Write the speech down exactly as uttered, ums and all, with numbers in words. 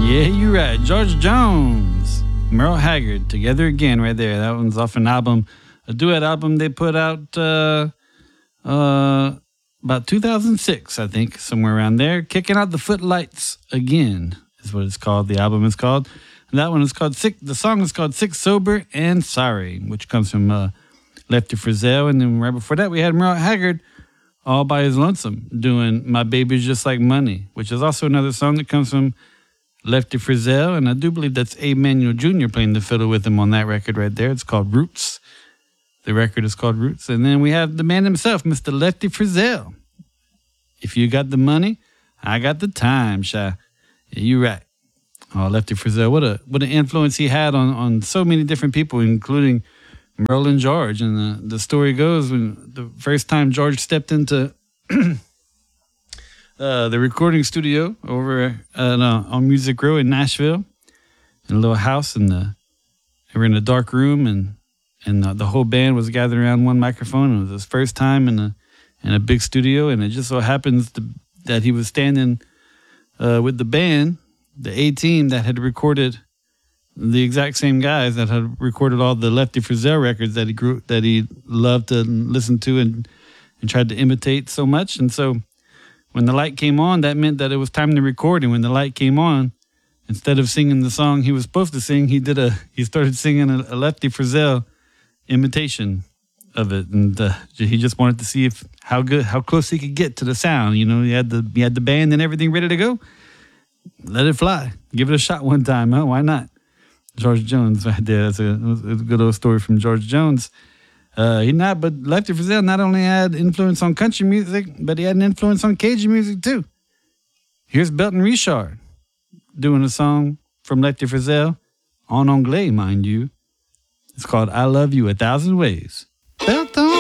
Yeah, you're right. George Jones, Merle Haggard, together again right there. That one's off an album, a duet album they put out uh, uh, about two thousand six, I think, somewhere around there. Kicking Out the Footlights Again is what it's called. The album is called. And that one is called Sick. The song is called Sick, Sober, and Sorry, which comes from uh, Lefty Frizzell. And then right before that, we had Merle Haggard all by his lonesome doing My Baby's Just Like Money, which is also another song that comes from Lefty Frizzell, and I do believe that's Abe Manuel Junior playing the fiddle with him on that record right there. It's called Roots. The record is called Roots. And then we have the man himself, Mister Lefty Frizzell. If you got the money, I got the time, Shy. Yeah, you're right. Oh, Lefty Frizzell, what a what an influence he had on, on so many different people, including Merle and George. And the, the story goes, when the first time George stepped into uh, the recording studio over at, uh, on Music Row in Nashville, in a little house, and the, they were in a dark room, and and the, the whole band was gathered around one microphone. It was his first time in a in a big studio, and it just so happens to, that he was standing uh, with the band, the A-Team that had recorded the exact same guys that had recorded all the Lefty Frizzell records that he grew that he loved to listen to and and tried to imitate so much. And so when the light came on, that meant that it was time to record. And when the light came on, instead of singing the song he was supposed to sing, he did a he started singing a, a Lefty Frizzell imitation of it, and uh, he just wanted to see if how good how close he could get to the sound. You know, he had the he had the band and everything ready to go. Let it fly. Give it a shot one time, huh? Why not? George Jones right there. That's a, that's a good old story from George Jones. Uh, he not, but Lefty Frizzell not only had influence on country music, but he had an influence on Cajun music too. Here's Belton Richard doing a song from Lefty Frizzell, en anglais, mind you. It's called I Love You a Thousand Ways. Belton.